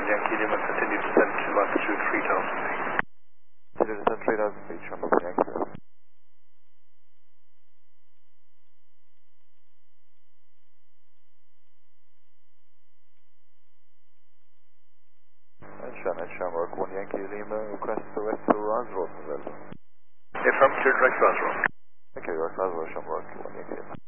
Yankee Lima, continue descent to latitude 3000 feet. Continue descent 3000 feet, Shamrock Yankee Lima. And Shamrock 1 Yankee Lima, request the west to Roswell. Affirmative, direct Roswell. Okay, direct Roswell, Shamrock 1 Yankee Lima.